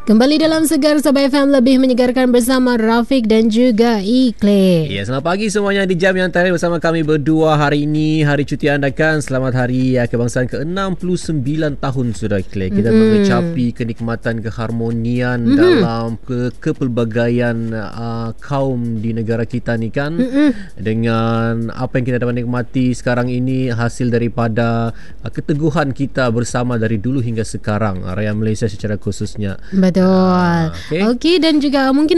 Kembali dalam Segar Sabah FM, lebih menyegarkan bersama Rafiq dan juga Iqlil. Ya, selamat pagi semuanya di jam yang terakhir bersama kami berdua hari ini. Hari cuti anda kan. Selamat Hari Kebangsaan ke-69 tahun sudah, Iqlil. Kita mengecapi kenikmatan keharmonian dalam kepelbagaian kaum di negara kita ni kan. Dengan apa yang kita dapat nikmati sekarang ini hasil daripada keteguhan kita bersama dari dulu hingga sekarang. Rakyat Malaysia secara khususnya. Betul. Okey, dan juga mungkin